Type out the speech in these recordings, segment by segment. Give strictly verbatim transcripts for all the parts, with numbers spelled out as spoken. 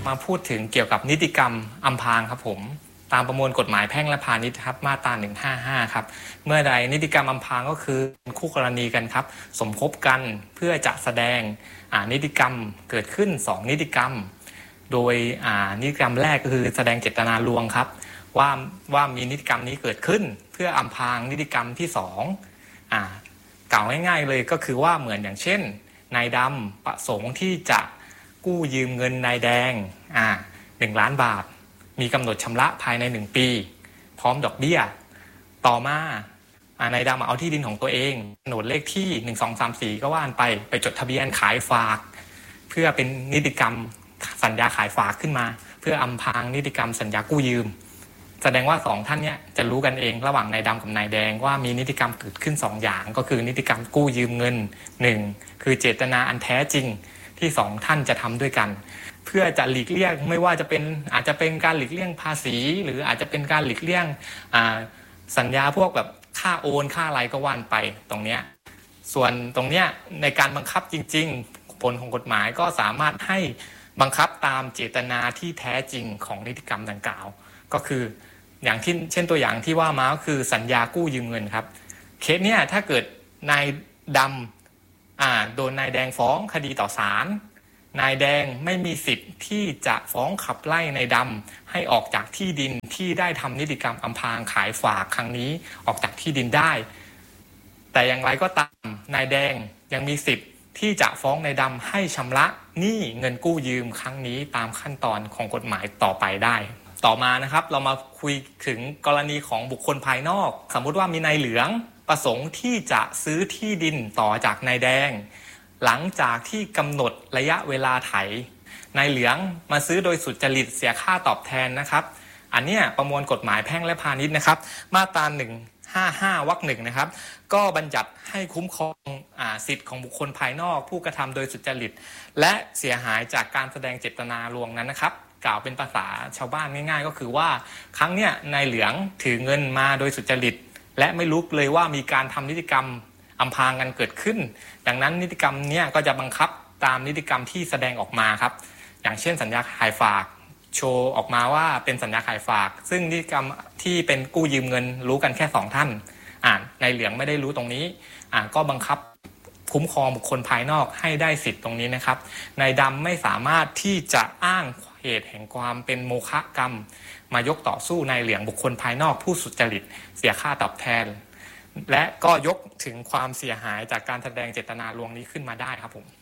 มาพูดถึงเกี่ยวกับนิติกรรมอำพรางครับผมตามประมวลกฎหมายแพ่งและพาณิชย์ครับมาตราหนึ่งห้าห้าครับเมื่อใดนิติกรรมอำพรางก็คือคู่กรณีกันครับสมคบกันเพื่อจะแสดงนิติกรรมเกิดขึ้นสองนิติกรรมโดยนิติกรรมแรกก็คือแสดงเจตนาลวงครับว่าว่ามีนิติกรรมนี้เกิดขึ้นเพื่ออำพรางนิติกรรมที่สองอ่ากล่าวง่ายๆเลยก็คือว่าเหมือนอย่างเช่นนายดำประสงค์ที่จะกู้ยืมเงินนายแดงอ่าหนึ่งล้านบาทมีกำหนดชำระภายในหนึ่งปีพร้อมดอกเบี้ยต่อมานายดำเอาที่ดินของตัวเองโฉนดเลขที่หนึ่ง สอง สาม สี่ก็ว่านไปไปจดทะเบียนขายฝากเพื่อเป็นนิติกรรมสัญญาขายฝากขึ้นมาเพื่ออำพรางนิติกรรมสัญญากู้ยืมแสดงว่าสองท่านเนี้ยจะรู้กันเองระหว่างนายดำกับนายแดงว่ามีนิติกรรมเกิดขึ้นสองอย่างก็คือนิติกรรมกู้ยืมเงินหนึ่งคือเจตนาอันแท้จริงที่สองท่านจะทำด้วยกันเพื่อจะหลีกเลี่ยงไม่ว่าจะเป็นอาจจะเป็นการหลีกเลี่ยงภาษีหรืออาจจะเป็นการหลีกเลี่ยงสัญญาพวกแบบค่าโอนค่าอะไรก็ว่านไปตรงเนี้ยส่วนตรงเนี้ยในการบังคับจริงๆผลของกฎหมายก็สามารถให้บังคับตามเจตนาที่แท้จริงของนิติกรรมดังกล่าวก็คืออย่างที่เช่นตัวอย่างที่ว่ามาก็คือสัญญากู้ยืมเงินครับเคสเนี้ยถ้าเกิดนายดำอ่าโดนนายแดงฟ้องคดีต่อศาลนายแดงไม่มีสิทธิ์ที่จะฟ้องขับไล่นายดำให้ออกจากที่ดินที่ได้ทำนิติกรรมอำพรางขายฝากครั้งนี้ออกจากที่ดินได้แต่อย่างไรก็ตามนายแดงยังมีสิทธิ์ที่จะฟ้องนายดำให้ชำระหนี้เงินกู้ยืมครั้งนี้ตามขั้นตอนของกฎหมายต่อไปได้ต่อมานะครับเรามาคุยถึงกรณีของบุคคลภายนอกสมมุติว่ามีนายเหลืองประสงค์ที่จะซื้อที่ดินต่อจากนายแดงหลังจากที่กำหนดระยะเวลาไถนายเหลืองมาซื้อโดยสุจริตเสียค่าตอบแทนนะครับอันเนี้ยประมวลกฎหมายแพ่งและพาณิชย์นะครับมาตราหนึ่งห้าห้าวรรคหนึ่งนะครับก็บัญญัติให้คุ้มครองอ่าสิทธิ์ของบุคคลภายนอกผู้กระทำโดยสุจริตและเสียหายจากการแสดงเจตนาลวงนั้นนะครับกล่าวเป็นภาษาชาวบ้านง่ายๆก็คือว่าครั้งเนี้ยนายเหลืองถือเงินมาโดยสุจริตและไม่รู้เลยว่ามีการทำนิติกรรมอำพรางกันเกิดขึ้นดังนั้นนิติกรรมเนี้ยก็จะบังคับตามนิติกรรมที่แสดงออกมาครับอย่างเช่นสัญญาขายฝากโชว์ออกมาว่าเป็นสัญญาขายฝากซึ่งนิติกรรมที่เป็นกู้ยืมเงินรู้กันแค่สองท่านอ่านายเหลืองไม่ได้รู้ตรงนี้อ่าก็บังคับคุ้มครองบุคคลภายนอกให้ได้สิทธิ์ตรงนี้นะครับนายดำไม่สามารถที่จะอ้างเหตุแห่งความเป็นโมฆะกรรมมายกต่อสู้นายเหลืองบุคคลภายนอกผู้สุจริตเสียค่าตอบแทนและก็ยกถึงความเสียหายจากการแสดงเจตนาลวงนี้ขึ้นมาได้ครับผม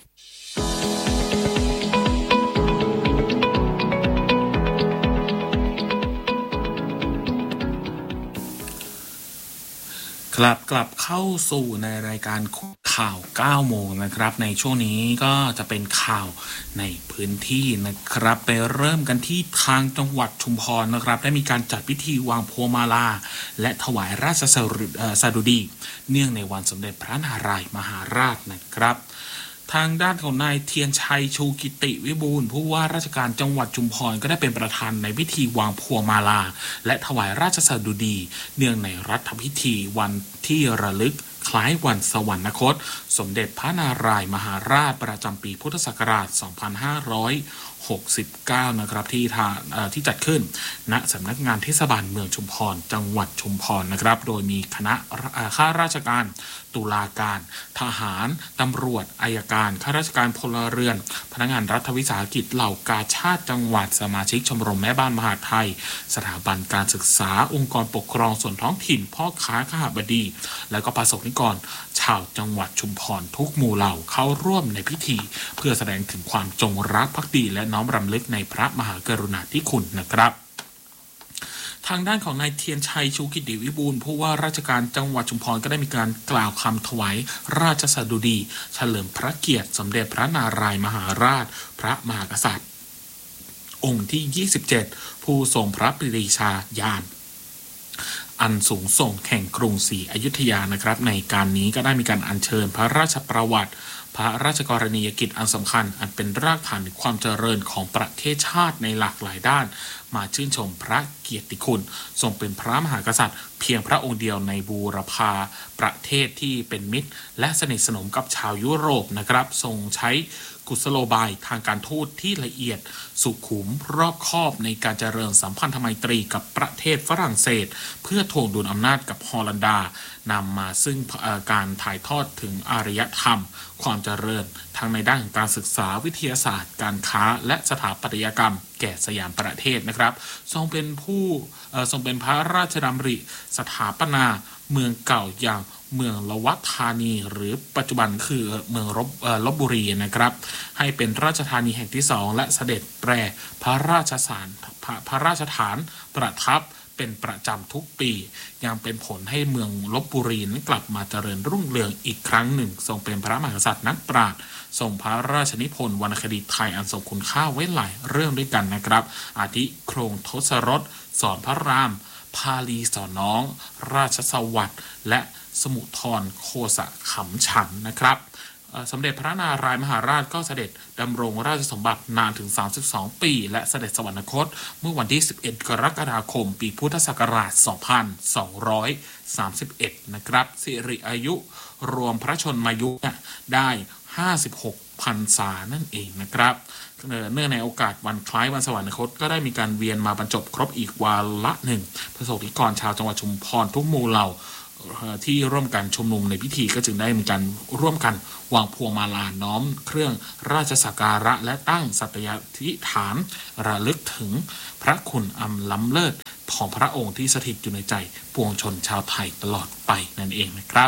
กลับกลับเข้าสู่ในรายการข่าวเก้าโมงนะครับในช่วงนี้ก็จะเป็นข่าวในพื้นที่นะครับไปเริ่มกันที่ทางจังหวัดชุมพรนะครับได้มีการจัดพิธีวางพวงมาลาและถวายราชสดุดีเนื่องในวันสมเด็จพระนารายณ์มหาราชนะครับทางด้านของนายเทียนชัยชูกิติวิบูลย์ผู้ว่าราชการจังหวัดชุมพรก็ได้เป็นประธานในพิธีวางพวงมาลาและถวายราชสดุดีเนื่องในรัฐพิธีวันที่ระลึกคล้ายวันสวรรคตสมเด็จพระนารายณ์มหาราชประจำปีพุทธศักราชสองพันห้าร้อยหกสิบเก้านะครับที่ทางที่จัดขึ้นณสำนักงานเทศบาลเมืองชุมพรจังหวัดชุมพรนะครับโดยมีคณะข้าราชการตุลาการทหารตำรวจอัยการข้าราชการพลเรือนพนักงานรัฐวิสาหกิจเหล่ากาชาติจังหวัดสมาชิกชมรมแม่บ้านมหาไทยสถาบันการศึกษาองค์กรปกครองส่วนท้องถิ่นพ่อค้าข้าบดีและก็ประสบนิกรชาวจังหวัดชุมพรทุกหมู่เหล่าเข้าร่วมในพิธีเพื่อแสดงถึงความจงรักภักดีและน้อมรำลึกในพระมหากรุณาธิคุณนะครับทางด้านของนายเทียนชัยชูกิติวิบูลย์ผู้ว่าราชการจังหวัดชุมพรก็ได้มีการกล่าวคำถวายราชสดุดีเฉลิมพระเกียรติสมเด็จพระนารายณ์มหาราชพระมหากษัตริย์องค์ที่ยี่สิบเจ็ดผู้ทรงพระปรีชาญาณอันสูงส่งแห่งกรุงศรีอยุธยานะครับในการนี้ก็ได้มีการอัญเชิญพระราชประวัติพระราชกรณียกิจอันสำคัญอันเป็นรากฐานในความเจริญของประเทศชาติในหลากหลายด้านมาชื่นชมพระเกียรติคุณทรงเป็นพระมหากษัตริย์เพียงพระองค์เดียวในบูรพาประเทศที่เป็นมิตรและสนิทสนมกับชาวยุโรปนะครับทรงใช้กุศโลบายทางการทูตที่ละเอียดสุขุมรอบคอบในการเจริญสัมพันธไมตรีกับประเทศฝรั่งเศสเพื่อทวงดุลอำนาจกับฮอลันดานำมาซึ่งการถ่ายทอดถึงอารยธรรมความเจริญทั้งในด้านการศึกษาวิทยาศาสตร์การค้าและสถาปัตยกรรมแก่สยามประเทศนะครับทรงเป็นผู้ทรงเป็นพระราชดำริสถาปนาเมืองเก่าอย่างเมืองละวัฒานีหรือปัจจุบันคือเมืองลบลบบุรีนะครับให้เป็นราชธานีแห่งที่สองและเสด็จแปรพระราชสารพระพระราชฐานประทับเป็นประจำทุกปียังเป็นผลให้เมืองลบบุรีนั้นกลับมาเจริญรุ่งเรืองอีกครั้งหนึ่งทรงเป็นพระมหากษัตริย์นักปราชญ์ทรงพระราชนิพนธ์วรรณคดีไทยอันทรงคุณค่าไว้หลายเรื่องด้วยกันนะครับอาทิโครงทศรสสอนพระรามพาลีสอนน้องราชสวัสดิ์และสมุทรโคสะขำฉันนะครับสมเด็จพระนารายณ์มหาราชก็เสด็จดำรงราชสมบัตินานถึงสามสิบสองปีและเสด็จสวรรคตเมื่อวันที่สิบเอ็ดกรกฎาคมปีพุทธศักราชสองพันสองร้อยสามสิบเอ็ดนะครับสิริอายุรวมพระชนมายุได้ห้าสิบหกพรรษานั่นเองนะครับเนื่องในโอกาสวันคล้ายวันสวรรคตก็ได้มีการเวียนมาบรรจบครบอีกวาระหนึ่งประสบนิกรชาวจังหวัดชุมพรทุกหมู่เหล่าที่ร่วมกันชุมนุมในพิธีก็จึงได้มีการร่วมกันวางพวงมาลาน้อมเครื่องราชสักการะและตั้งสัตยาธิฐานระลึกถึงพระคุณอันล้ำเลิศของพระองค์ที่สถิตอยู่ในใจปวงชนชาวไทยตลอดไปนั่นเองนะครับ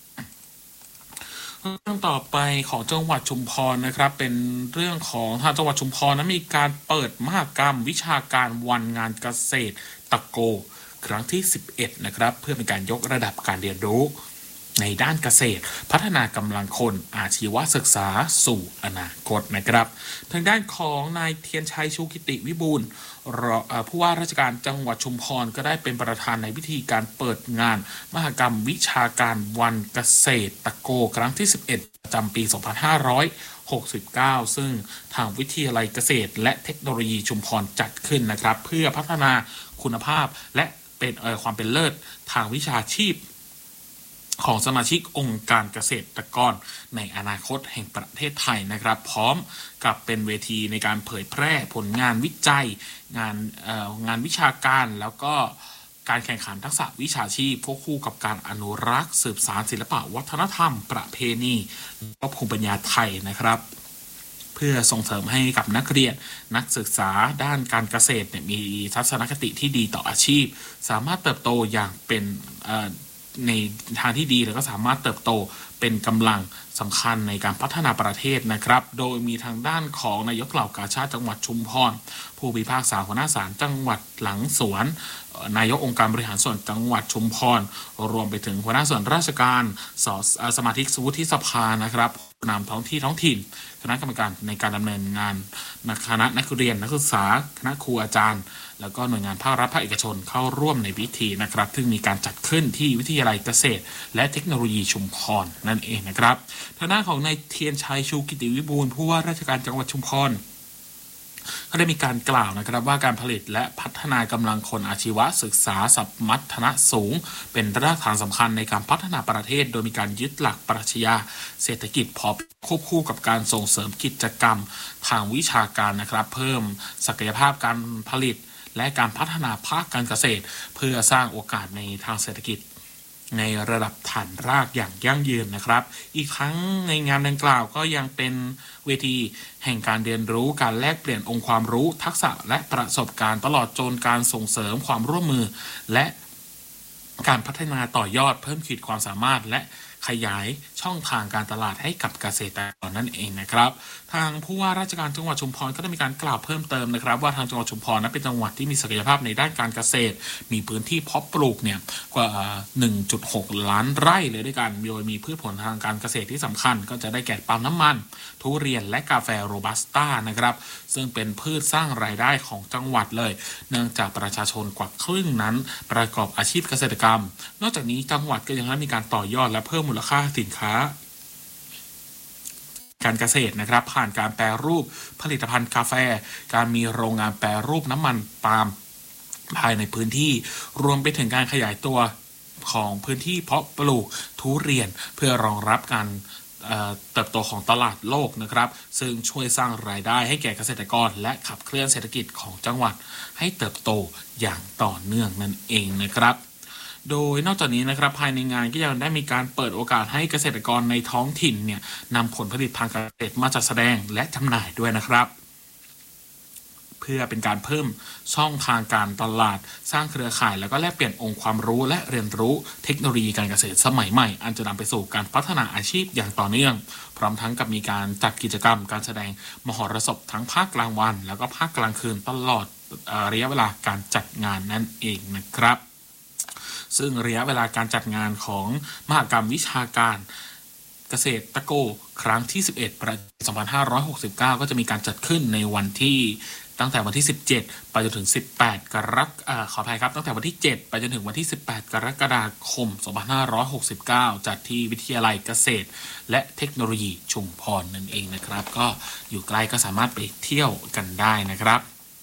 เรื่องต่อไปของจังหวัดชุมพรนะครับเป็นเรื่องของทางจังหวัดชุมพรนั้นมีการเปิดมหกรรมวิชาการวันงานเกษตรตะโกครั้งที่สิบเอ็ดนะครับเพื่อเป็นการยกระดับการเรียนรู้ในด้านเกษตรพัฒนากำลังคนอาชีวศึกษาสู่อนาคตนะครับทางด้านของนายเทียนชัยชูกิติวิบูลย์ผู้ว่าราชการจังหวัดชุมพรก็ได้เป็นประธานในพิธีการเปิดงานมหกรรมวิชาการวันเกษตรตะโกครั้งที่สิบเอ็ดประจำปีสองพันห้าร้อยหกสิบเก้าซึ่งทางวิทยาลัยเกษตรและเทคโนโลยีชุมพรจัดขึ้นนะครับเพื่อพัฒนาคุณภาพและเป็นความเป็นเลิศทางวิชาชีพของสมาชิกองค์การเกษตรกรในอนาคตแห่งประเทศไทยนะครับพร้อมกับเป็นเวทีในการเผยแพร่ผลงานวิจัยงานงานวิชาการแล้วก็การแข่งขันทักษะวิชาชีพควบคู่กับการอนุรักษ์สืบสานศิลปะวัฒนธรรมประเพณีและภูมิปัญญาไทยนะครับเพื่อส่งเสริมให้กับนักเรียนนักศึกษาด้านการเกษตรเนี่ยมีทัศนคติที่ดีต่ออาชีพสามารถเติบโตอย่างเป็นในทางที่ดีแล้วก็สามารถเติบโตเป็นกำลังสำคัญในการพัฒนาประเทศนะครับโดยมีทางด้านของนายกเหล่ากาชาดจังหวัดชุมพรผู้พิพากษาหัวหน้าศาลจังหวัดหลังสวนนายกองค์การบริหารส่วนจังหวัดชุมพรรวมไปถึงหัวหน้าส่วนราชการสสมาชิกวุฒิสภานะครับนำท้องที่ท้องถิ่นคณะกรรมการในการดำเนินงานคณะนักเรียนนักศึกษาคณะครูอาจารย์แล้วก็หน่วยงานภาครัฐภาคเอกชนเข้าร่วมในพิธีนะครับซึ่งมีการจัดขึ้นที่วิทยาลัยเกษตรและเทคโนโลยีชุมพรนั่นเองนะครับทางด้านของนายเทียนชัยชูกิติวิบูลย์ผู้ว่าราชการจังหวัดชุมพรก็ได้มีการกล่าวนะครับว่าการผลิตและพัฒนากำลังคนอาชีวศึกษาสมรรถนะสูงเป็นรากฐานสำคัญในการพัฒนาประเทศโดยมีการยึดหลักปรัชญาเศรษฐกิจพอควบคู่กับการส่งเสริมกิจกรรมทางวิชาการนะครับเพิ่มศักยภาพการผลิตและการพัฒนาภาคการเกษตรเพื่อสร้างโอกาสในทางเศรษฐกิจในระดับฐานรากอย่างยั่งยืนนะครับอีกทั้งในงานดังกล่าวก็ยังเป็นเวทีแห่งการเรียนรู้การแลกเปลี่ยนองค์ความรู้ทักษะและประสบการณ์ตลอดจนการส่งเสริมความร่วมมือและการพัฒนาต่อยอดเพิ่มขีดความสามารถและขยายช่องทางการตลาดให้กับเกษตรกรนั่นเองนะครับทางผู้ว่าราชการจังหวัดชุมพรก็ได้มีการกล่าวเพิ่มเติมนะครับว่าทางจังหวัดชุมพรนั้นเป็นจังหวัดที่มีศักยภาพในด้านการเกษตรมีพื้นที่เพาะปลูกเนี่ยกว่า หนึ่งจุดหก ล้านไร่เลยด้วยกันโดยมีพืชผลทางการเกษตรที่สำคัญก็จะได้แก่ปาล์มน้ำมันทุเรียนและกาแฟโรบัสต้านะครับซึ่งเป็นพืชสร้างรายได้ของจังหวัดเลยเนื่องจากประชาชนกว่าครึ่งนั้นประกอบอาชีพเกษตรกรรมนอกจากนี้จังหวัดก็ยังได้มีการต่อยอดและเพิ่มมูลค่าสินค้าการเกษตรนะครับผ่านการแปรรูปผลิตภัณฑ์กาแฟการมีโรงงานแปรรูปน้ำมันปาล์มภายในพื้นที่รวมไปถึงการขยายตัวของพื้นที่เพาะปลูกทุเรียนเพื่อรองรับการเติบโตของตลาดโลกนะครับซึ่งช่วยสร้างรายได้ให้แก่เกษตรกรและขับเคลื่อนเศรษฐกิจของจังหวัดให้เติบโตอย่างต่อเนื่องนั่นเองนะครับโดยนอกจากนี้นะครับภายในงานก็ยังได้มีการเปิดโอกาสให้เกษตรกรในท้องถิ่นเนี่ยนำผลผลิตทางการเกษตรมาจัดแสดงและจำหน่ายด้วยนะครับเพื่อเป็นการเพิ่มช่องทางการตลาดสร้างเครือข่ายแล้วก็แลกเปลี่ยนองค์ความรู้และเรียนรู้เทคโนโลยีการเกษตรสมัยใหม่อันจะนำไปสู่การพัฒนาอาชีพอย่างต่อเนื่องพร้อมทั้งกับมีการจัดกิจกรรมการแสดงมหรสพทั้งภาคกลางวันแล้วก็ภาคกลางคืนตลอดระยะเวลาการจัดงานนั่นเองนะครับซึ่งระยะเวลาการจัดงานของมหกรรมวิชาการเกษตรตะโกครั้งที่สิบเอ็ดประจำปีสองพันห้าร้อยหกสิบเก้าก็จะมีการจัดขึ้นในวันที่ตั้งแต่วันที่สิบเจ็ดไปจนถึงสิบแปดกรกฎาคมขออภัยครับตั้งแต่วันที่เจ็ดไปจนถึงวันที่สิบแปดกรกฎาคมสองพันห้าร้อยหกสิบเก้าจัดที่วิทยาลัยเกษตรและเทคโนโลยีชุมพรนั่นเองนะครับก็อยู่ใกล้ก็สามารถไปเที่ยวกันได้นะครับ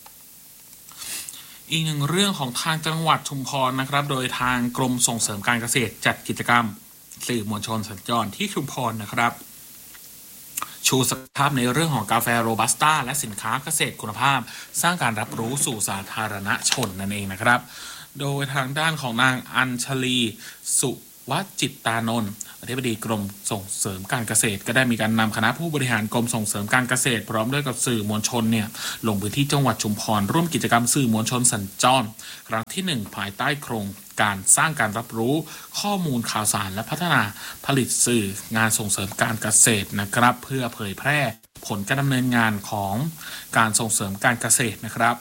อีกหนึ่งเรื่องของทางจังหวัดชุมพรนะครับโดยทางกรมส่งเสริมการเกษตรจัดกิจกรรมสื่อมวลชนสัญจรที่ชุมพรนะครับชูศักยภาพในเรื่องของกาแฟโรบัสต้าและสินค้าเกษตรคุณภาพสร้างการรับรู้สู่สาธารณชนนั่นเองนะครับโดยทางด้านของนางอัญชลีสุวจิตตานนท์อธิบดีกรมส่งเสริมการเกษตรก็ได้มีการนำคณะผู้บริหารกรมส่งเสริมการเกษตรพร้อมด้วยกับสื่อมวลชนเนี่ยลงพื้นที่จังหวัดชุมพรร่วมกิจกรรมสื่อมวลชนสัญจรครั้งที่หนึ่งภายใต้โครงการสร้างการรับรู้ข้อมูลข่าวสารและพัฒนาผลิตสื่องานส่งเสริมการเกษตรนะครับเพื่อเผยแพร่ผลการดำเนินงานของการส่งเสริมการเกษตรนะครับ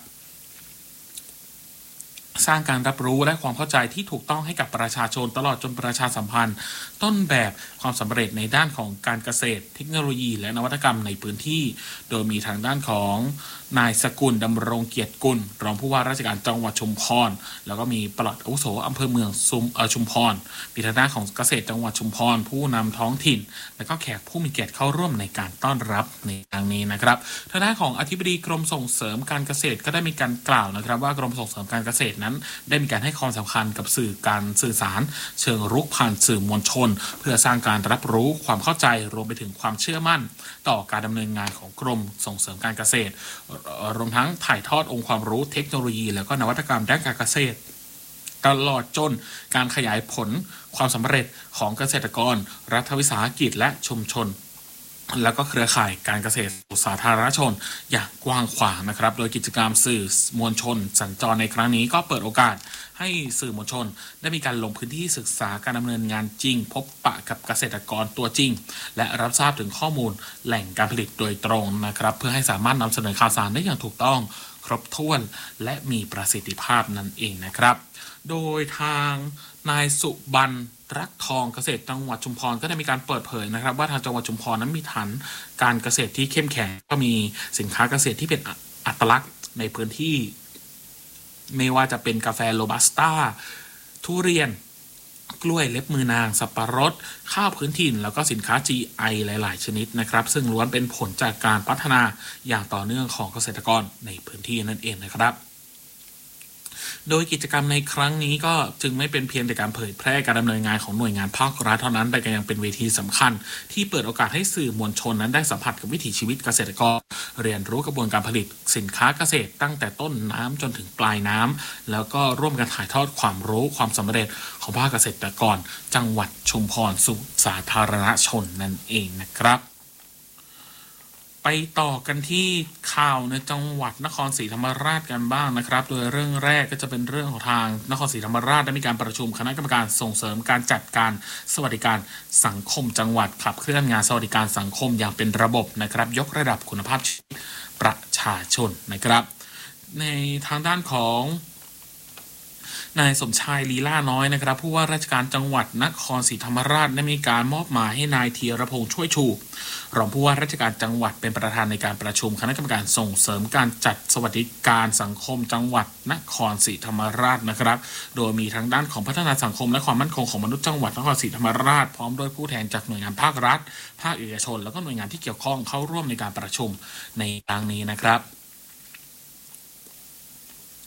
สร้างการรับรู้และความเข้าใจที่ถูกต้องให้กับประชาชนตลอดจนประชาสัมพันธ์ต้นแบบความสำเร็จในด้านของการเกษตรเทคโนโลยีและนวัตกรรมในพื้นที่โดยมีทางด้านของนายสกุลดำรงเกียรติกุลรองผู้ว่าราชการจังหวัดชุมพรแล้วก็มีปลัดอาวุโสอำเภอเมืองชุมพรมีทางด้านของเกษตรจังหวัดชุมพรผู้นำท้องถิ่นและก็แขกผู้มีเกียรติเข้าร่วมในการต้อนรับในครั้งนี้นะครับทางด้านของอธิบดีกรมส่งเสริมการเกษตรก็ได้มีการกล่าวนะครับว่ากรมส่งเสริมการเกษตรนั้นได้มีการให้ความสำคัญกับสื่อการสื่อสารเชิงรุกผ่านสื่อมวลชนเพื่อสร้างการรับรู้ความเข้าใจรวมไปถึงความเชื่อมั่นต่อการดำเนินงานของกรมส่งเสริมการเกษตรรวมทั้งถ่ายทอดองค์ความรู้เทคโนโลยีแล้วก็นวัตกรรมด้านการเกษตรตลอดจนการขยายผลความสำเร็จของเกษตรกรรัฐวิสาหกิจและชุมชนแล้วก็เครือข่ายการเกษตรสาธารณชนอย่างกว้างขวางนะครับโดยกิจกรรมสื่อมวลชนสัญจรในครั้งนี้ก็เปิดโอกาสให้สื่อมวลชนได้มีการลงพื้นที่ศึกษาการดำเนินงานจริงพบปะกับเกษตรกรตัวจริงและรับทราบถึงข้อมูลแหล่งการผลิตโดยตรงนะครับเพื่อให้สามารถนำเสนอข่าวสารได้อย่างถูกต้องครบถ้วนและมีประสิทธิภาพนั่นเองนะครับโดยทางนายสุบันรักทองเกษตรจังหวัดชุมพรก็ได้มีการเปิดเผยนะครับว่าทางจังหวัดชุมพรนั้นมีฐานการเกษตรที่เข้มแข็งก็มีสินค้าเกษตรที่เป็นอัตลักษณ์ในพื้นที่ไม่ว่าจะเป็นกาแฟโรบัสต้าทุเรียนกล้วยเล็บมือนางสับปะรดข้าวพื้นถิ่นแล้วก็สินค้า จี ไอ หลายๆชนิดนะครับซึ่งล้วนเป็นผลจากการพัฒนาอย่างต่อเนื่องของเกษตรกรในพื้นที่นั่นเองนะครับโดยกิจกรรมในครั้งนี้ก็จึงไม่เป็นเพียงแต่การเผยแพร่การดำเนินงานของหน่วยงานภาครัฐเท่านั้นแต่ก็ยังเป็นเวทีสำคัญที่เปิดโอกาสให้สื่อมวลชนนั้นได้สัมผัสกับวิถีชีวิตเกษตรกรเรียนรู้กระบวนการผลิตสินค้าเกษตรตั้งแต่ต้นน้ำจนถึงปลายน้ำแล้วก็ร่วมกันถ่ายทอดความรู้ความสำเร็จของภาคเกษตรกรจังหวัดชุมพรสู่สาธารณชนนั่นเองนะครับไปต่อกันที่ข่าวในจังหวัดนครศรีธรรมราชกันบ้างนะครับโดยเรื่องแรกก็จะเป็นเรื่องของทางนครศรีธรรมราชได้มีการประชุมคณะกรรมการส่งเสริมการจัดการสวัสดิการสังคมจังหวัดขับเคลื่อนงานสวัสดิการสังคมอย่างเป็นระบบนะครับยกระดับคุณภาพชีวิตประชาชนนะครับในทางด้านของนายสมชายลีลาน้อยนะครับผู้ว่าราชการจังหวัดนครศรีธรรมราชได้มีการมอบหมายให้นายธีรพงษ์ช่วยชูรองผู้ว่าราชการจังหวัดเป็นประธานในการประชุมคณะกรรมการส่งเสริมการจัดสวัสดิการสังคมจังหวัดนครศรีธรรมราชนะครับโดยมีทางด้านของพัฒนาสังคมและความมั่นคงของมนุษย์จังหวัดนครศรีธรรมราชพร้อมด้วยผู้แทนจากหน่วยงานภาครัฐภาคเอกชนแล้วก็หน่วยงานที่เกี่ยวข้องเข้าร่วมในการประชุมในครั้งนี้นะครับ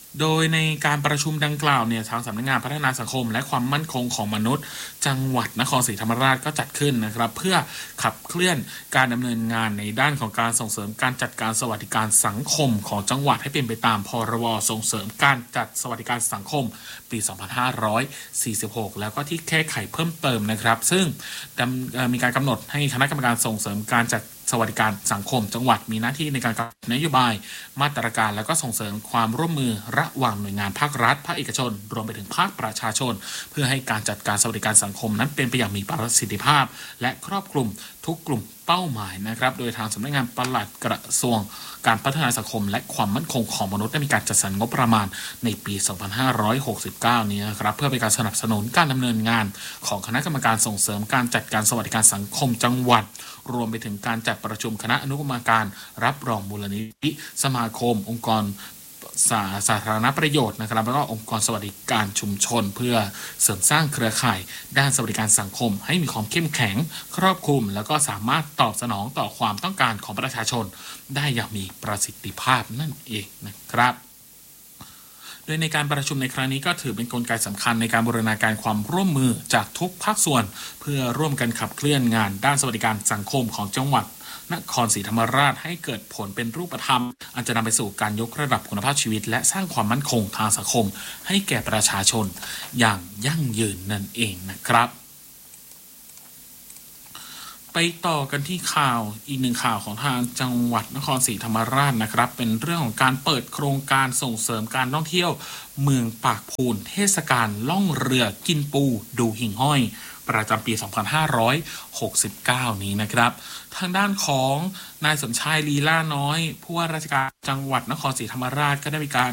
โดยในการประชุมดังกล่าวเนี่ยทางสำนักงานพัฒนาสังคมและความมั่นคงของมนุษย์จังหวัดนครศรีธรรมราชก็จัดขึ้นนะครับเพื่อขับเคลื่อนการดำเนินงานในด้านของการส่งเสริมการจัดการสวัสดิการสังคมของจังหวัดให้เป็นไปตามพรบส่งเสริมการจัดสวัสดิการสังคมปี สองพันห้าร้อยสี่สิบหก แล้วก็ที่แก้ไขเพิ่มเติมนะครับซึ่งมีการกำหนดให้คณะกรรมการส่งเสริมการจัดสวัสดิการสังคมจังหวัดมีหน้าที่ในการกำหนดนโยบายมาตรการและก็ส่งเสริมความร่วมมือระหว่างหน่วยงานภาครัฐภาคเอกชนรวมไปถึงภาคประชาชนเพื่อให้การจัดการสวัสดิการสังคมนั้นเป็นไปอย่างมีประสิทธิภาพและครอบคลุมทุกกลุ่มเป้าหมายนะครับโดยทางสำนักงานปลัดกระทรวงการพัฒนาสังคมและความมั่นคงของมนุษย์ได้มีการจัดสรรงบประมาณในปี สองพันห้าร้อยหกสิบเก้า นี้นะครับเพื่อเป็นการสนับสนุนการดำเนินงานของคณะกรรมการส่งเสริมการจัดการสวัสดิการสังคมจังหวัดรวมไปถึงการจัดประชุมคณะอนุกรรมการรับรองมูลนิธิสมาคมองค์กรสาสาธารณประโยชน์นะครับแล้วก็องค์กรสวัสดิการชุมชนเพื่อเสริมสร้างเครือข่ายด้านสวัสดิการสังคมให้มีความเข้มแข็งครอบคลุมแล้วก็สามารถตอบสนองต่อความต้องการของประชาชนได้อย่างมีประสิทธิภาพนั่นเองนะครับโดยในการประชุมในครั้งนี้ก็ถือเป็นกลไกสำคัญในการบูรณาการความร่วมมือจากทุกภาคส่วนเพื่อร่วมกันขับเคลื่อนงานด้านสวัสดิการสังคมของจังหวัดนครศรีธรรมราชให้เกิดผลเป็นรูปธรรมอันจะนำไปสู่การยกระดับคุณภาพชีวิตและสร้างความมั่นคงทางสังคมให้แก่ประชาชนอย่างยั่งยืนนั่นเองนะครับไปต่อกันที่ข่าวอีกหนึ่งข่าวของทางจังหวัดนครศรีธรรมราชนะครับเป็นเรื่องของการเปิดโครงการส่งเสริมการท่องเที่ยวเมืองปากพูนเทศกาลล่องเรือกินปูดูหิ่งห้อยประจำปี สองพันห้าร้อยหกสิบเก้า นี้นะครับทางด้านของนายสมชายลีล่าน้อยผู้ว่าราชการจังหวัดนครศรีธรรมราชก็ได้มีการ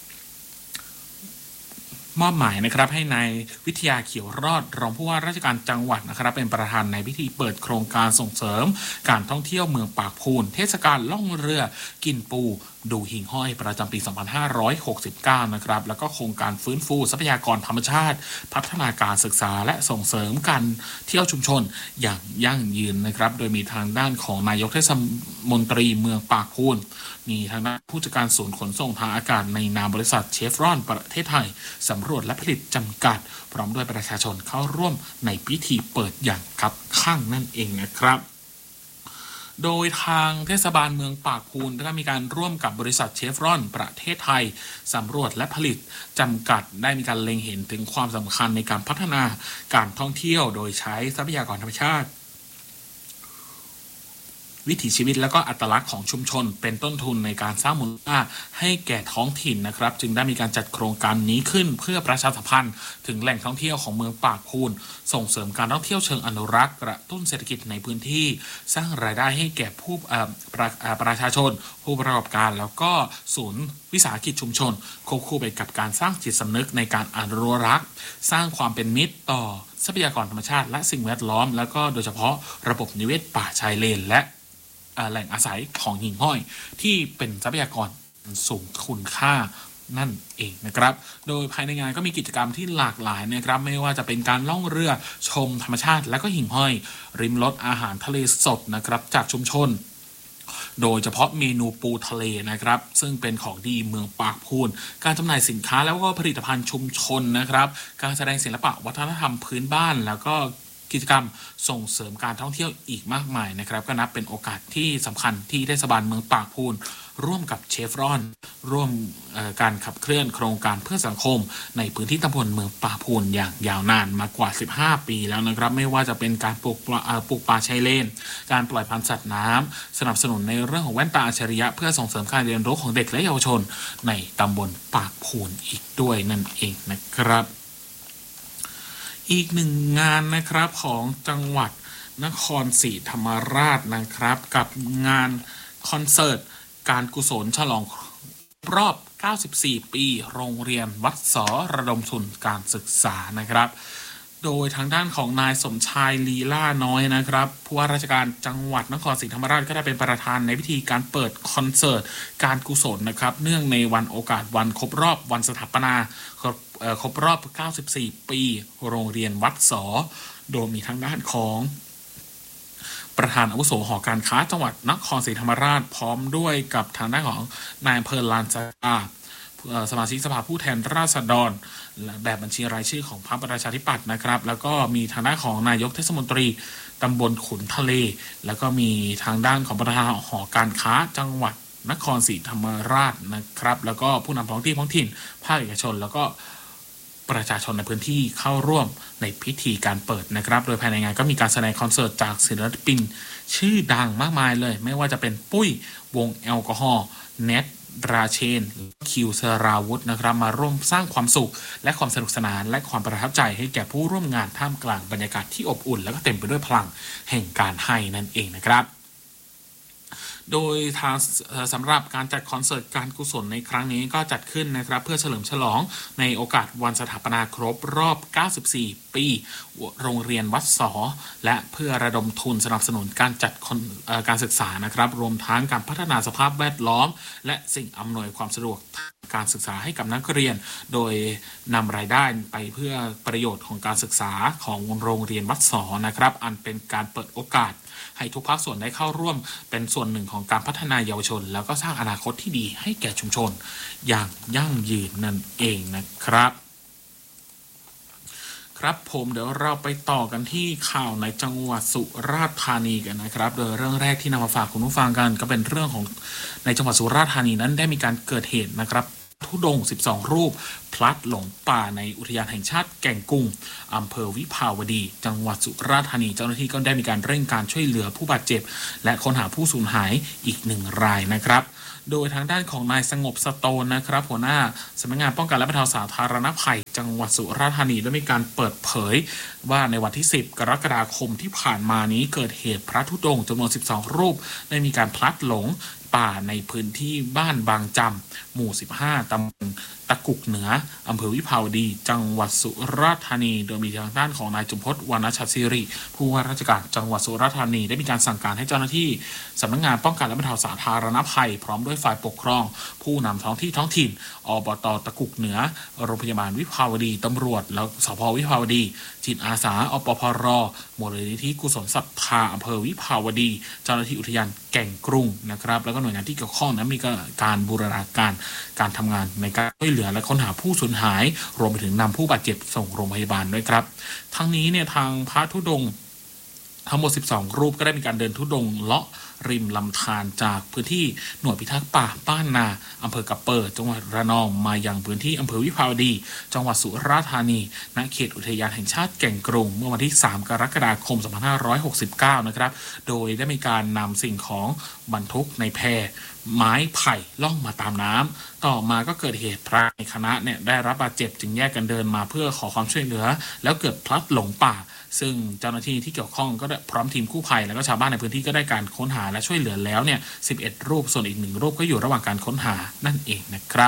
มอบหมายนะครับให้นายวิทยาเขียวรอดรองผู้ว่าราชการจังหวัดนะครับเป็นประธานในพิธีเปิดโครงการส่งเสริมการท่องเที่ยวเมืองปากพูนเทศกาลล่องเรือกินปูดูหิ่งห้อยประจำปี สองพันห้าร้อยหกสิบเก้า นะครับแล้วก็โครงการฟื้นฟูทรัพยากรธรรมชาติพัฒนาการศึกษาและส่งเสริมการเที่ยวชุมชนอย่างยั่งยืนนะครับโดยมีทางด้านของนายกเทศมนตรีเมืองปากพูนมีทางด้านผู้จัดการศูนย์ขนส่งทางอากาศในนามบริษัทเชฟรอนประเทศไทยสำรวจและผลิตจำกัดพร้อมด้วยประชาชนเข้าร่วมในพิธีเปิดอย่างคับข้างนั่นเองนะครับโดยทางเทศบาลเมืองปากพูนได้มีการร่วมกับบริษัทเชฟรอนประเทศไทยสำรวจและผลิตจำกัดได้มีการเล็งเห็นถึงความสำคัญในการพัฒนาการท่องเที่ยวโดยใช้ทรัพยากรธรรมชาติวิถีชีวิตและก็อัตลักษณ์ของชุมชนเป็นต้นทุนในการสร้างมูลค่าให้แก่ท้องถิ่นนะครับจึงได้มีการจัดโครงการนี้ขึ้นเพื่อประชาสัมพันธ์ถึงแหล่งท่องเที่ยวของเมืองปากพูนส่งเสริมการท่องเที่ยวเชิงอนุรักษ์กระตุ้นเศรษฐกิจในพื้นที่สร้างรายได้ให้แก่ผู้ประประชาชนผู้ประกอบการแล้วก็ศูนย์วิสาหกิจชุมชนควบคู่ไปกับการสร้างจิตสำนึกในการอนุรักษ์สร้างความเป็นมิตรต่อทรัพยากรธรรมชาติและสิ่งแวดล้อมแล้วก็โดยเฉพาะระบบนิเวศป่าชายเลนและแหล่งอาศัยของหิ่งห้อยที่เป็นทรัพยากรสูงคุณค่านั่นเองนะครับโดยภายในงานก็มีกิจกรรมที่หลากหลายนะครับไม่ว่าจะเป็นการล่องเรือชมธรรมชาติและก็หิ่งห้อยริมรสอาหารทะเลสดนะครับจากชุมชนโดยเฉพาะเมนูปูทะเลนะครับซึ่งเป็นของดีเมืองปากพูนการจำหน่ายสินค้าแล้วก็ผลิตภัณฑ์ชุมชนนะครับการแสดงศิลปะวัฒนธรรมพื้นบ้านแล้วก็กิจกรรมส่งเสริมการท่องเที่ยวอีกมากมายนะครับก็นับเป็นโอกาสที่สำคัญที่เทศบาลเมืองปากพูนร่วมกับเชฟรอนร่วมการขับเคลื่อนโครงการเพื่อสังคมในพื้นที่ตำบลเมืองปากพูนอย่างยาวนานมากว่าสิบห้าปีแล้วนะครับไม่ว่าจะเป็นการปลูกปลาปลูกป่าชายเลนการปล่อยพันธุ์สัตว์น้ำสนับสนุนในเรื่องของแว่นตาอัจฉริยะเพื่อส่งเสริมการเรียนรู้ของเด็กและเยาวชนในตำบลปากพูนอีกด้วยนั่นเองนะครับอีกหนึ่งงานนะครับของจังหวัดนครศรีธรรมราชนะครับกับงานคอนเสิร์ตการกุศลฉลองรอบเก้าสิบสี่ปีโรงเรียนวัดสระดมทุนการศึกษานะครับโดยทางด้านของนายสมชายลีล่าน้อยนะครับผู้ว่าราชการจังหวัดนครศรีธรรมราชก็ได้เป็นประธานในพิธีการเปิดคอนเสิร์ตการกุศลนะครับเนื่องในวันโอกาสวันครบรอบวันสถาปนาครบรอบเก้าสิบสี่ปีโรงเรียนวัดสอโดยมีทางด้านของประธานอาวุโสหอการค้าจังหวัดนครศรีธรรมราชพร้อมด้วยกับทางด้านของนายอำเภอลานสกาผสมาชิกสภาผู้แทนราษฎรแบบบัญชีรายชื่อของพรรคประชาธิปัตย์นะครับแล้วก็มีทางด้านของนายกเทศมนตรีตำบลขุนทะเลแล้วก็มีทางด้านของประธานหอการค้าจังหวัดนครศรีธรรมราชนะครับแล้วก็ผู้นำท้องที่ท้องถิ่นภาคเอกชนแล้วก็ประชาชนในพื้นที่เข้าร่วมในพิธีการเปิดนะครับโดยภายในงานก็มีการแสดงคอนเสิร์ตจากศิลปินชื่อดังมากมายเลยไม่ว่าจะเป็นปุ้ยวงแอลกอฮอล์เน็ตราเชนคิวเซราวุธนะครับมาร่วมสร้างความสุขและความสนุกสนานและความประทับใจให้แก่ผู้ร่วมงานท่ามกลางบรรยากาศที่อบอุ่นและก็เต็มไปด้วยพลังแห่งการให้นั่นเองนะครับโดยทางสำหรับการจัดคอนเสิร์ตการกุศลในครั้งนี้ก็จัดขึ้นนะครับเพื่อเฉลิมฉลองในโอกาสวันสถาปนาครบรอบเก้าสิบสี่ปีโรงเรียนวัดสอและเพื่อระดมทุนสนับสนุนการจัดการศึกษานะครับรวมทั้งการพัฒนาสภาพแวดล้อมและสิ่งอำนวยความสะดวกการศึกษาให้กับนักเรียนโดยนำรายได้ไปเพื่อประโยชน์ของการศึกษาของโรงเรียนวัดสอนะครับอันเป็นการเปิดโอกาสให้ทุกภาคส่วนได้เข้าร่วมเป็นส่วนหนึ่งของการพัฒนาเยาวชนแล้วก็สร้างอนาคตที่ดีให้แก่ชุมชนอย่างยั่งยืนนั่นเองนะครับครับผมเดี๋ยวเราไปต่อกันที่ข่าวในจังหวัดสุราษฎร์ธานีกันนะครับโดยเรื่องแรกที่นำมาฝากคุณผู้ฟังกันก็เป็นเรื่องของในจังหวัดสุราษฎร์ธานีนั้นได้มีการเกิดเหตุนะครับธุดงค์สิบสองรูปพลัดหลงป่าในอุทยานแห่งชาติแก่งกุ้งอำเภอวิภาวดีจังหวัดสุราษฎร์ธานีเจ้าหน้าที่ก็ได้มีการเร่งการช่วยเหลือผู้บาดเจ็บและค้นหาผู้สูญหายอีกหนึ่งรายนะครับโดยทางด้านของนายสงบสโตนนะครับหัวหน้าสำนักงานป้องกันและบรรเทาสาธารณภัยจังหวัดสุราษฎร์ธานีได้มีการเปิดเผยว่าในวันที่สิบกรกฎาคมที่ผ่านมานี้เกิดเหตุพระธุดงค์จำนวนสิบสองรูปได้มีการพลัดหลงป่าในพื้นที่บ้านบางจำหมู่สิบห้าตำบลตะกุกเหนืออำเภอวิภาวดีจังหวัดสุราษฎร์ธานีโดยมีทางด้านของนายจุมพจน์วรรณชัดศิริผู้ว่าราชการจังหวัดสุราษฎร์ธานีได้มีการสั่งการให้เจ้าหน้าที่สำนักงานป้องกันและบรรเทาสาธารณภัยพร้อมด้วยฝ่ายปกครองผู้นำท้องที่ท้องถิ่นอบต.ตะกุกเหนือโรงพยาบาลวิภาวดีตำรวจแล้วสภ.วิภาวดีจิตอาสาอปพรมูลนิธิกุศลศรัทธาอำเภอวิภาวดีเจ้าหน้าที่อุทยานแก่งกรุงนะครับแล้วก็หน่วยงานที่เกี่ยวข้องนั้นมีการบูรณาการการทำงานในการช่วยเหลือและค้นหาผู้สูญหายรวมไปถึงนำผู้บาดเจ็บส่งโรงพยาบาลด้วยครับทั้งนี้เนี่ยทางพระธุดงค์ทั้งหมดสิบสองรูปก็ได้มีการเดินธุดงค์เลาะริมลำธารจากพื้นที่หน่วยพิทักษ์ป่าบ้านนาอำเภอกะเปิดจังหวัดระนองมายังพื้นที่อำเภอวิภาวดีจังหวัดสุราษฎร์ธานีณเขตอุทยานแห่งชาติแก่งกรุงเมื่อวันที่สามกรกฎาคมสองพันห้าร้อยหกสิบเก้านะครับโดยได้มีการนำสิ่งของบรรทุกในแพไม้ไผ่ล่องมาตามน้ำต่อมาก็เกิดเหตุพระในคณะเนี่ยได้รับบาดเจ็บจึงแยกกันเดินมาเพื่อขอความช่วยเหลือแล้วเกิดพลัดหลงป่าซึ่งเจ้าหน้าที่ที่เกี่ยวข้องก็ได้พร้อมทีมกู้ภัยแล้วก็ชาวบ้านในพื้นที่ก็ได้การค้นหาและช่วยเหลือแล้วเนี่ยสิบเอ็ดรูปส่วนอีกหนึ่งรูปก็อยู่ระหว่างการค้นหานั่นเองนะครับ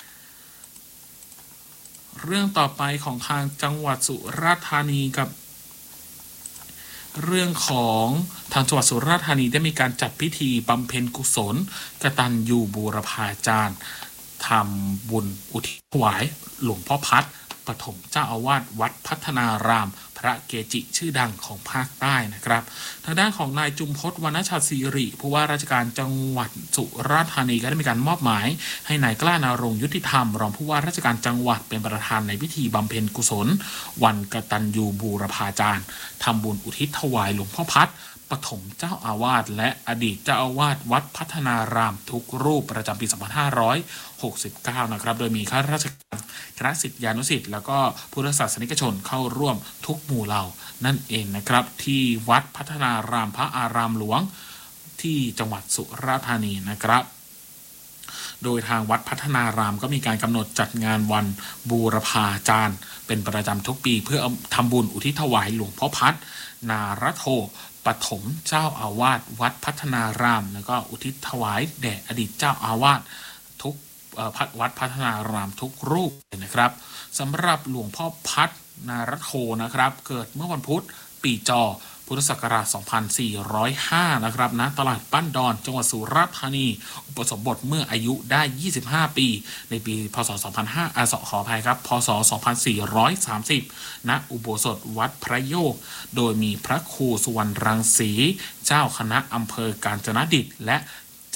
เรื่องต่อไปของทางจังหวัดสุราษฎร์ธานีกับเรื่องของทางจังหวัดสุราษฎร์ธานีได้มีการจัดพิธีบำเพ็ญกุศลกตัญญูบูรพาจารย์ทำบุญอุทิศถวายหลวงพ่อพัดปฐมเจ้าอาวาสวัดพัฒนารามพระเกจิชื่อดังของภาคใต้นะครับทางด้านของนายจุมพจน์วรรณชัดศิริผู้ว่าราชการจังหวัดสุราษฎร์ธานีก็ได้มีการมอบหมายให้นายกล้านรงค์ยุติธรรมรองผู้ว่าราชการจังหวัดเป็นประธานในพิธีบำเพ็ญกุศลวันกตัญญูบูรพาจารย์ทำบุญอุทิศถวายหลวงพ่อพัดปฐมเจ้าอาวาสและอดีตเจ้าอาวาสวัดพัฒนารามทุกรูปประจำปีสองพันห้าร้อยหกสิบเก้านะครับโดยมีข้าราชการคณะศิษยานุศิษย์แล้วก็พุทธศาสนิกชนเข้าร่วมทุกหมู่เหล่านั่นเองนะครับที่วัดพัฒนารามพระอารามหลวงที่จังหวัดสุราษฎร์ธานีนะครับโดยทางวัดพัฒนารามก็มีการกำหนดจัดงานวันบูรพาจารย์เป็นประจำทุกปีเพื่อทำบุญอุทิศถวายหลวงพ่อพัดนารโทปฐมเจ้าอาวาสวัดพัฒนารามแล้วก็อุทิศถวายแด่อดีตเจ้าอาวาสทุกวัดพัฒนารามทุกรูปนะครับสำหรับหลวงพ่อพัดนารโทนะครับเกิดเมื่อวันพุธปีจอพุทธศักราชสองพันสี่ร้อยห้านะครับณตลาดบ้านดอนจังหวัดสุราษฎร์ธานีอุปสมบทเมื่ออายุได้ยี่สิบห้าปีในปีพศสองพันห้าร้อยอ่าขออภัยครับพศสองพันสี่ร้อยสามสิบณอุโบสถวัดพระโยกโดยมีพระครูสุวรรณรังสีเจ้าคณะอำเภอกาญจนดิตและเจ้า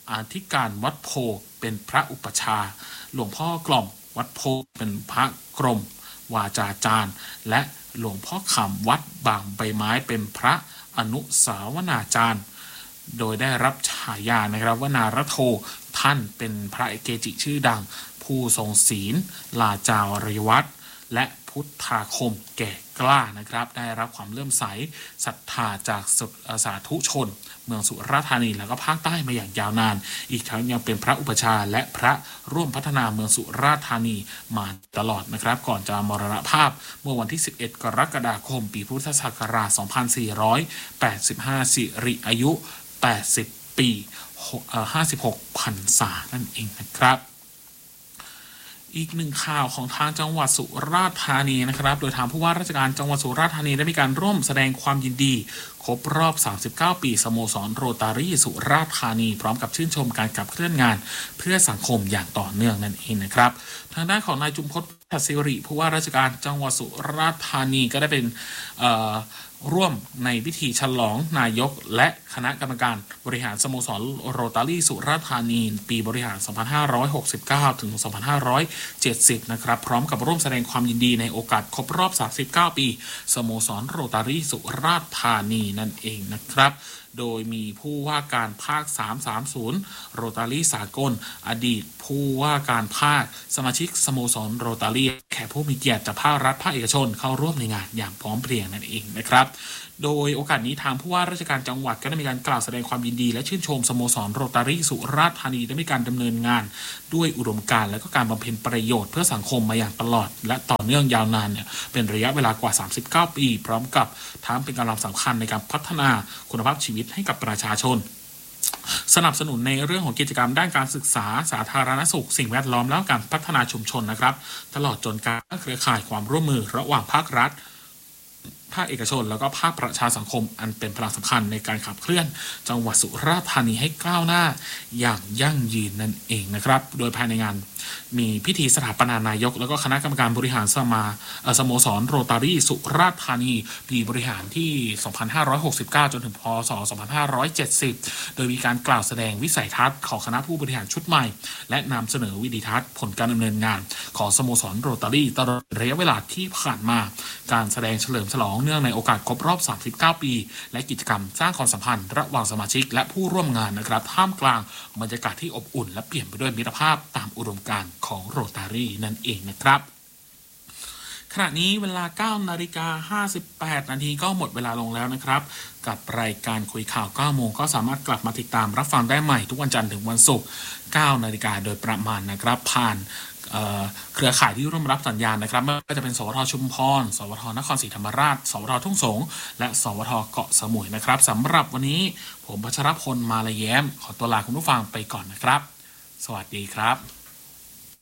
อธิการวัดโพเป็นพระอุปชาหลวงพ่อกล่อมวัดโพเป็นพระกรมวาจาจารย์และหลวงพ่อขำวัดบางใบไม้เป็นพระอนุสาวนาจารย์โดยได้รับฉายานะครับว่านารโทท่านเป็นพระเกจิชื่อดังผู้ทรงศีลลาจารยวัตรและพุทธาคมแก่กล้านะครับได้รับความเลื่อมใสศรัทธาจากสาธุชนเมืองสุราษฎร์ธานีและก็ภาคใต้มาอย่างยาวนานอีกทั้งยังเป็นพระอุปชาและพระร่วมพัฒนาเมืองสุราษฎร์ธานีมาตลอดนะครับก่อนจะมรณภาพเมื่อวันที่สิบเอ็ดกรกฎาคมปีพุทธศักราชสองพันสี่ร้อยแปดสิบห้าสิริอายุแปดสิบปีห้าสิบหกพรรษานั่นเองนะครับอีกหนึ่งข่าวของทางจังหวัดสุราษฎร์ธานีนะครับโดยทางผู้ว่าราชการจังหวัดสุราษฎร์ธานีได้มีการร่วมแสดงความยินดีครบรอบสามสิบเก้าปีสโมสรโรตารี่สุราษฎร์ธานีพร้อมกับชื่นชมการขับเคลื่อนงานเพื่อสังคมอย่างต่อเนื่องนั่นเองนะครับทางด้านของนายจุมพจน์พัสิริผู้ว่าราชการจังหวัดสุราษฎร์ธานีก็ได้เป็นร่วมในพิธีฉลองนายกและคณะกรรมการบริหารสโมสรโรตารี่สุราษฎร์ธานีปีบริหาร สองพันห้าร้อยหกสิบเก้า ถึง สองพันห้าร้อยเจ็ดสิบ นะครับพร้อมกับร่วมแสดงความยินดีในโอกาสครบรอบสามสิบเก้าปีสโมสรโรตารี่สุราษฎร์ธานีนั่นเองนะครับโดยมีผู้ว่าการภาคสามสามศูนย์โรตารี่สากลอดีตผู้ว่าการภาคสมาชิกสโมสรโรตารี่แขกผู้มีเกียรติจากภาครัฐภาคเอกชนเข้าร่วมในงานอย่างพร้อมเพรียงนั่นเองนะครับโดยโอกาสนี้ทางผู้ว่าราชการจังหวัดก็ได้มีการกล่าวแสดงความยินดีและชื่นชมสโมสรโรตารี่สุราษฎร์ธานีได้มีการดำเนินงานด้วยอุดมการณ์และก็การบำเพ็ญประโยชน์เพื่อสังคมมาอย่างตลอดและต่อเนื่องยาวนานเนี่ยเป็นระยะเวลากว่าสามสิบเก้าปีพร้อมกับทั้งเป็นกำลังสำคัญในการพัฒนาคุณภาพชีวิตให้กับประชาชนสนับสนุนในเรื่องของกิจกรรมด้านการศึกษาสาธารณสุขสิ่งแวดล้อมและการพัฒนาชุมชนนะครับตลอดจนการเครือข่ายความร่วมมือระหว่างภาครัฐภาคเอกชนแล้วก็ภาคประชาสังคมอันเป็นพลังสำคัญในการขับเคลื่อนจังหวัดสุราษฎร์ธานีให้ก้าวหน้าอย่างยั่งยืนนั่นเองนะครับโดยภายในงานมีพิธีสถาปนานายกแล้วก็คณะกรรมการบริหารสมาสโมสรโรตารี่สุราษฎร์ธานีปีบริหารที่ สองพันห้าร้อยหกสิบเก้า จนถึงพ.ศ. สองพันห้าร้อยเจ็ดสิบโดยมีการกล่าวแสดงวิสัยทัศน์ของคณะผู้บริหารชุดใหม่และนำเสนอวิดีทัศน์ผลการดำเนินงานของสโมสรโรตารี่ตลอดระยะเวลาที่ผ่านมาการแสดงเฉลิมฉลองเนื่องในโอกาสครบรอบสามสิบเก้าปีและกิจกรรมสร้างความสัมพันธ์ระหว่างสมาชิกและผู้ร่วมงานนะครับท่ามกลางบรรยากาศที่อบอุ่นและเปลี่ยนไปด้วยมิตรภาพตามอุดมการณ์ของโรตารี่นั่นเองนะครับขณะนี้เวลา เก้านาฬิกาห้าสิบแปด นาทีก็หมดเวลาลงแล้วนะครับกับรายการคุยข่าว เก้าโมงก็สามารถกลับมาติดตามรับฟังได้ใหม่ทุกวันจันทร์ถึงวันศุกร์ เก้านาฬิกาโดยประมาณนะครับผ่านเอ่อเครือข่ายที่ร่วมรับสัญญาณนะครับไม่ว่าจะเป็นสวทชุมพรสวทนครศรีธรรมราชสวททุ่งสงและสวทเกาะสมุยนะครับสำหรับวันนี้ผมพัชรพลมาลาแย้มขอตัวลาคุณผู้ฟังไปก่อนนะครับสวัสดีครับ